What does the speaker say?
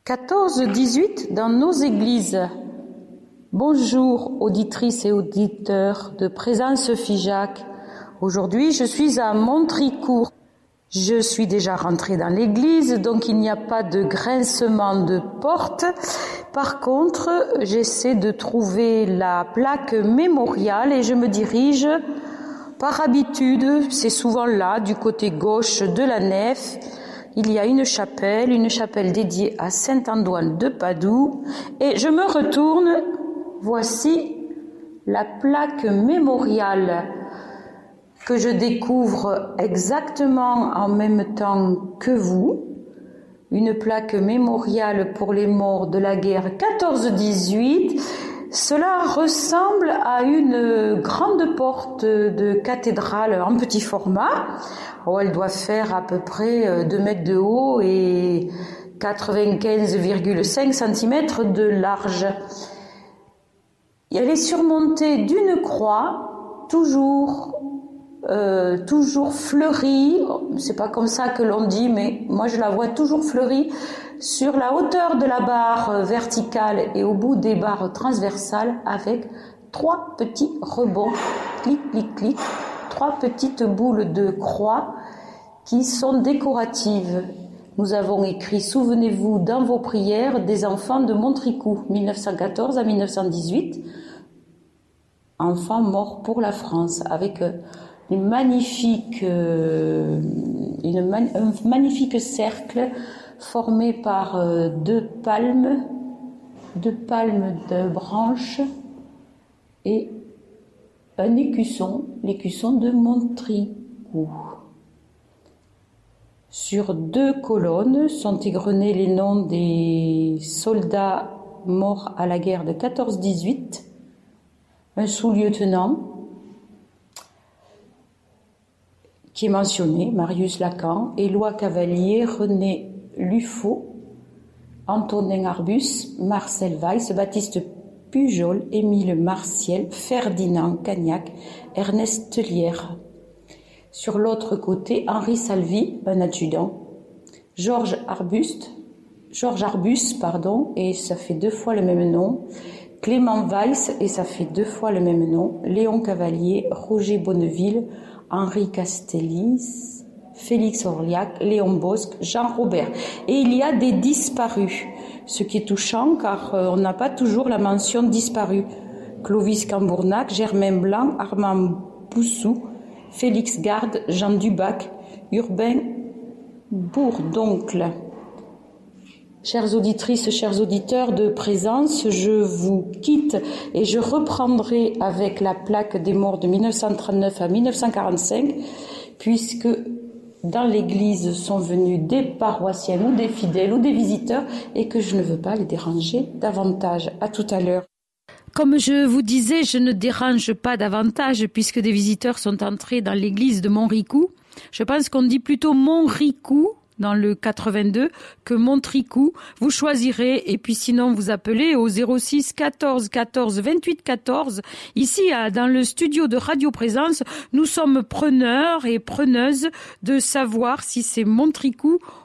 14-18 dans nos églises. Bonjour auditrices et auditeurs de Présence Figeac. Aujourd'hui, je suis à Montricourt. Je suis déjà rentrée dans l'église, donc il n'y a pas de grincement de porte. Par contre, j'essaie de trouver la plaque mémoriale et je me dirige par habitude, c'est souvent là, du côté gauche de la nef. Il y a une chapelle dédiée à Saint-Antoine de Padoue. Et je me retourne, voici la plaque mémoriale que je découvre exactement en même temps que vous. Une plaque mémoriale pour les morts de la guerre 14-18. Cela ressemble à une grande porte de cathédrale en petit format. Oh, elle doit faire à peu près 2 mètres de haut et 95,5 cm de large. Elle est surmontée d'une croix, toujours fleurie. C'est pas comme ça que l'on dit, mais moi je la vois toujours fleurie sur la hauteur de la barre verticale et au bout des barres transversales avec 3 petits rebonds, clic, clic, clic, 3 petites boules de croix qui sont décoratives. Nous avons écrit « Souvenez-vous dans vos prières des enfants de Montricourt, 1914 à 1918, enfants morts pour la France », avec un magnifique cercle formé par 2 palmes de branches et un écusson, l'écusson de Montricourt. Sur 2 colonnes sont égrenés les noms des soldats morts à la guerre de 14-18, un sous-lieutenant qui est mentionné, Marius Lacan, Éloi Cavalier, René Luffaut, Antonin Arbus, Marcel Weiss, Baptiste Pujol, Émile Martiel, Ferdinand Cagnac, Ernest Tellière. Sur l'autre côté, Henri Salvi, un adjudant, Georges Arbus, et ça fait 2 fois le même nom, Clément Weiss, et ça fait 2 fois le même nom, Léon Cavalier, Roger Bonneville, Henri Castellis, Félix Orliac, Léon Bosque, Jean Robert. Et il y a des disparus, ce qui est touchant car on n'a pas toujours la mention disparus. Clovis Cambournac, Germain Blanc, Armand Boussou, Félix Garde, Jean Dubac, Urbain Bourdoncle. Chères auditrices, chers auditeurs de Présence, je vous quitte et je reprendrai avec la plaque des morts de 1939 à 1945, puisque dans l'église sont venus des paroissiens ou des fidèles ou des visiteurs et que je ne veux pas les déranger davantage. À tout à l'heure. Comme je vous disais, je ne dérange pas davantage puisque des visiteurs sont entrés dans l'église de Montricourt. Je pense qu'on dit plutôt Montricourt dans le 82 que Montricourt. Vous choisirez et puis sinon vous appelez au 06 14 14 28 14. Ici dans le studio de Radio Présence, nous sommes preneurs et preneuses de savoir si c'est Montricourt